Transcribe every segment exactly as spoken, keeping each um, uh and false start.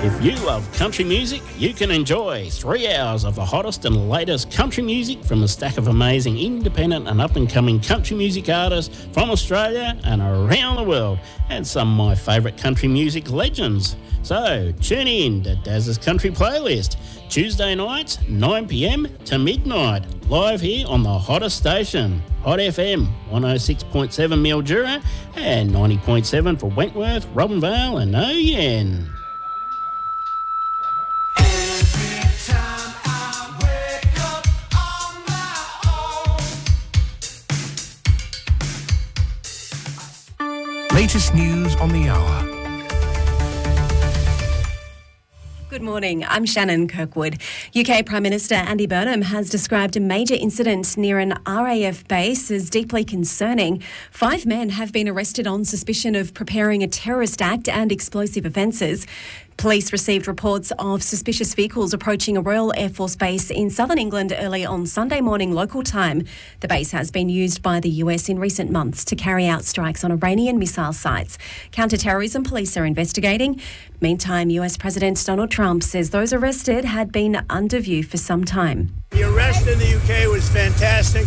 If you love country music, you can enjoy three hours of the hottest and latest country music from a stack of amazing independent and up-and-coming country music artists from Australia and around the world, and some of my favourite country music legends. So tune in to Daz's Country Playlist, Tuesday nights, nine p m to midnight, live here on the hottest station, Hot F M, one oh six point seven Mildura and ninety point seven for Wentworth, Robinvale and Oyen. Latest news on the hour. Good morning, I'm Shannon Kirkwood. U K Prime Minister Andy Burnham has described a major incident near an R A F base as deeply concerning. Five men have been arrested on suspicion of preparing a terrorist act and explosive offences. Police received reports of suspicious vehicles approaching a Royal Air Force base in southern England early on Sunday morning local time. The base has been used by the U S in recent months to carry out strikes on Iranian missile sites. Counter-terrorism police are investigating. Meantime, U S President Donald Trump says those arrested had been under view for some time. The arrest in the U K was fantastic.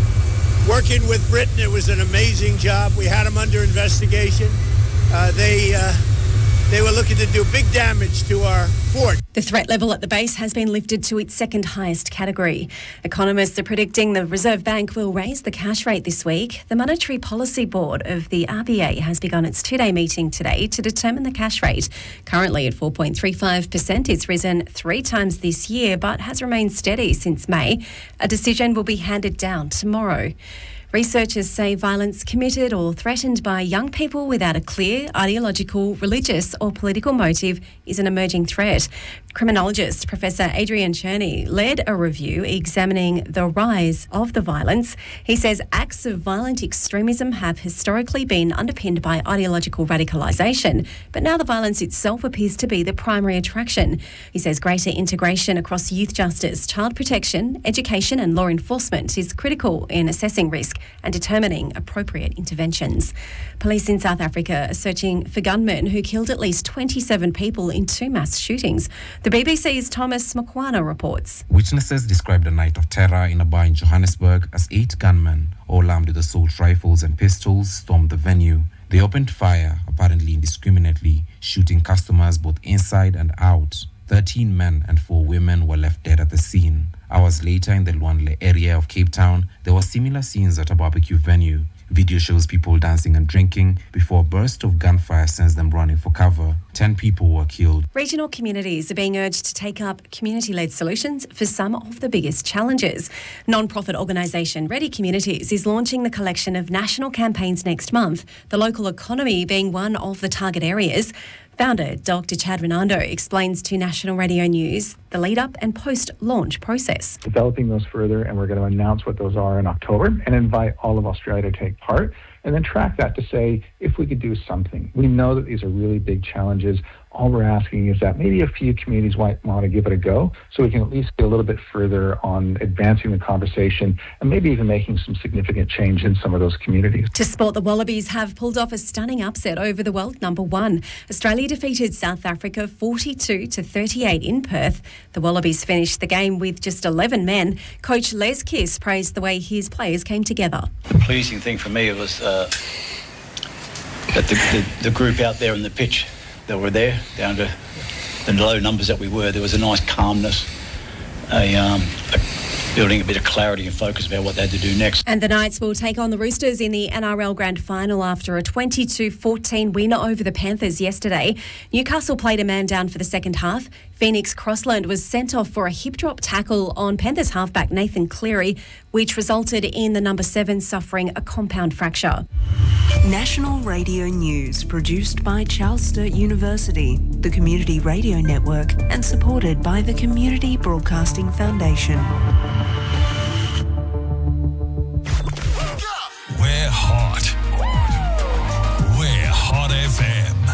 Working with Britain, it was an amazing job. We had them under investigation. Uh, they... Uh They were looking to do big damage to our fort. The threat level at the base has been lifted to its second highest category. Economists are predicting the Reserve Bank will raise the cash rate this week. The Monetary Policy Board of the R B A has begun its two-day meeting today to determine the cash rate. Currently at four point three five percent, it's risen three times this year but has remained steady since May. A decision will be handed down tomorrow. Researchers say violence committed or threatened by young people without a clear ideological, religious or political motive is an emerging threat. Criminologist Professor Adrian Cherney led a review examining the rise of the violence. He says acts of violent extremism have historically been underpinned by ideological radicalisation, but now the violence itself appears to be the primary attraction. He says greater integration across youth justice, child protection, education and law enforcement is critical in assessing risk and determining appropriate interventions. Police in South Africa are searching for gunmen who killed at least twenty-seven people in two mass shootings. The B B C's Thomas Makwana reports. Witnesses described a night of terror in a bar in Johannesburg as eight gunmen, all armed with assault rifles and pistols, stormed the venue. They opened fire, apparently indiscriminately, shooting customers both inside and out. Thirteen men and four women were left dead at the scene. Hours later, in the Luanle area of Cape Town, there were similar scenes at a barbecue venue. Video shows people dancing and drinking before a burst of gunfire sends them running for cover. Ten people were killed. Regional communities are being urged to take up community-led solutions for some of the biggest challenges. Non-profit organisation Ready Communities is launching the collection of national campaigns next month, the local economy being one of the target areas. Founder Doctor Chad Renando explains to National Radio News the lead-up and post-launch process. Developing those further, and we're going to announce what those are in October and invite all of Australia to take part, and then track that to say if we could do something. We know that these are really big challenges. All we're asking is that maybe a few communities might want to give it a go so we can at least get a little bit further on advancing the conversation and maybe even making some significant change in some of those communities. To sport, the Wallabies have pulled off a stunning upset over the world number one. Australia defeated South Africa forty-two to thirty-eight in Perth. The Wallabies finished the game with just eleven men. Coach Les Kiss praised the way his players came together. The pleasing thing for me was uh, that the, the, the group out there on the pitch that were there, down to the low numbers that we were, there was a nice calmness, a, um, a building a bit of clarity and focus about what they had to do next. And the Knights will take on the Roosters in the N R L Grand Final after a twenty-two fourteen win over the Panthers yesterday. Newcastle played a man down for the second half. Phoenix Crossland was sent off for a hip drop tackle on Panthers halfback Nathan Cleary, which resulted in the number seven suffering a compound fracture. National Radio News, produced by Charles Sturt University, the Community Radio Network, and supported by the Community Broadcasting Foundation. We're hot. We're Hot F M.